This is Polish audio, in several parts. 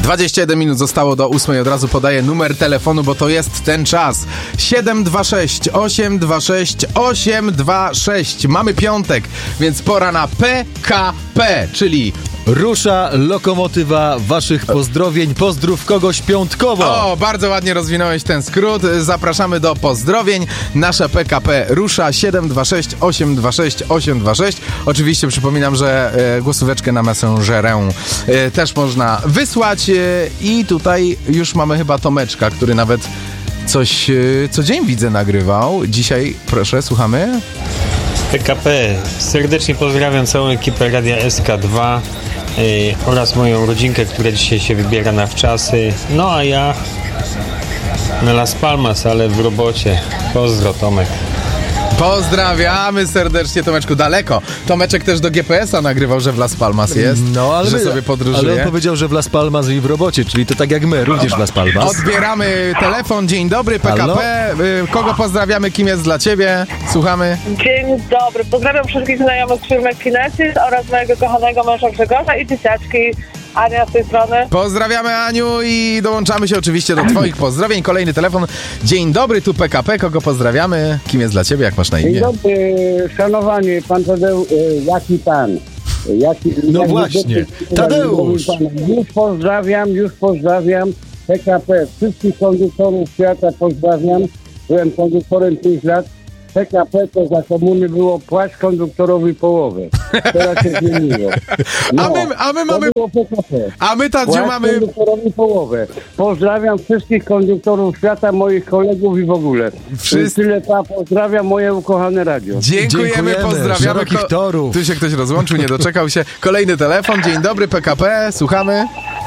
21 minut zostało do 8. Od razu podaję numer telefonu, bo to jest ten czas. 726 826 826. Mamy piątek, więc pora na PKP, czyli... Rusza lokomotywa waszych pozdrowień. Pozdrów kogoś piątkowo. O, bardzo ładnie rozwinąłeś ten skrót. Zapraszamy do pozdrowień. Nasza PKP rusza 726 826 826. Oczywiście przypominam, że głosóweczkę na Messengerę też można wysłać. I tutaj już mamy chyba Tomeczka, który nawet coś co dzień widzę nagrywał. Dzisiaj, proszę, słuchamy. PKP. Serdecznie pozdrawiam całą ekipę Radia SK2 oraz moją rodzinkę, która dzisiaj się wybiera na wczasy. No a ja na Las Palmas, ale w robocie. Pozdro, Tomek. Pozdrawiamy serdecznie, Tomeczku. Daleko. Tomeczek też do GPS-a nagrywał, że w Las Palmas jest. No, ale że sobie podróżuje. Ale on powiedział, że w Las Palmas i w robocie, czyli to tak jak my, również w Las Palmas. Odbieramy telefon. Dzień dobry, PKP. Halo? Kogo pozdrawiamy? Kim jest dla ciebie? Słuchamy. Dzień dobry. Pozdrawiam wszystkich znajomych firmy Kinesis oraz mojego kochanego męża Grzegorza i dzieciaczki. Ania z tej strony. Pozdrawiamy, Aniu, i dołączamy się oczywiście do twoich pozdrowień. Kolejny telefon. Dzień dobry, tu PKP. Kogo pozdrawiamy? Kim jest dla ciebie? Jak masz na imię? Dzień dobry, szanowany pan Tadeusz. Jaki pan? No właśnie, Tadeusz. Już pozdrawiam PKP. Wszystkich konduktorów świata pozdrawiam. Byłem konduktorem 5 lat. PKP to za komuny było płaszcz konduktorowy połowę. Teraz się zmieniło. No, a my Tadziu płaszcz mamy... konduktorowy połowę. Pozdrawiam wszystkich konduktorów świata, moich kolegów i w ogóle. Tyle pozdrawiam moje ukochane radio. Dziękujemy, pozdrawiamy. Szerokich torów. Tu się ktoś rozłączył, nie doczekał się. Kolejny telefon. Dzień dobry, PKP. Słuchamy.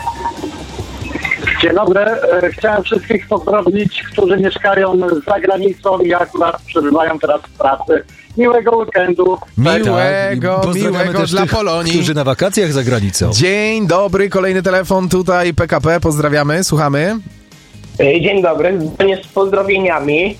Dzień dobry. Chciałem wszystkich pozdrowić, którzy mieszkają za granicą i akurat przebywają teraz w pracy. Miłego weekendu. Miłego dla Polonii. Którzy na wakacjach za granicą. Dzień dobry, kolejny telefon tutaj PKP. Pozdrawiamy, słuchamy. Dzień dobry, z pozdrowieniami.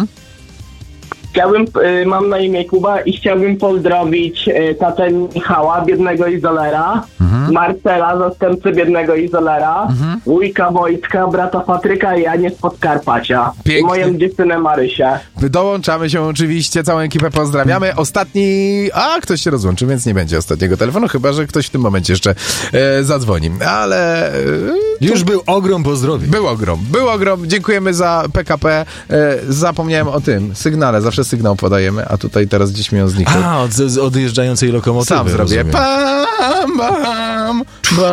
Mam na imię Kuba i chciałbym pozdrowić tatę Michała, biednego izolera, Marcela, zastępcę biednego izolera, wujka Wojtka, brata Patryka i Anię z Podkarpacia. Pięknie. I moją dziewczynę Marysię. Dołączamy się oczywiście, całą ekipę pozdrawiamy. Ostatni... ktoś się rozłączy, więc nie będzie ostatniego telefonu, chyba że ktoś w tym momencie jeszcze zadzwoni. Ale... Już był ogrom pozdrowień. Był ogrom. Dziękujemy za PKP. Zapomniałem o tym sygnale. Zawsze sygnał podajemy, a tutaj teraz gdzieś mi on zniknął. Od odjeżdżającej lokomotywy. Sam zrobię. Bam, bam,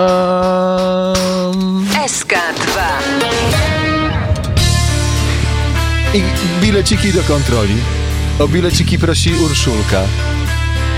bam. SK2. I bileciki do kontroli. O bileciki prosi Urszulka.